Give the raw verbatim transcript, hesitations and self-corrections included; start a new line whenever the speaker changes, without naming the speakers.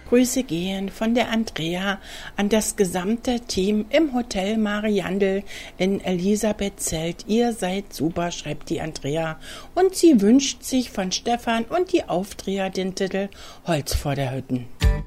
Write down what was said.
Grüße gehen von der Andrea an das gesamte Team im Hotel Mariandel in Elisabethzelt. Ihr seid super, schreibt die Andrea. Und sie wünscht sich von Stefan und die Aufdreher den Titel Holz vor der Hütten.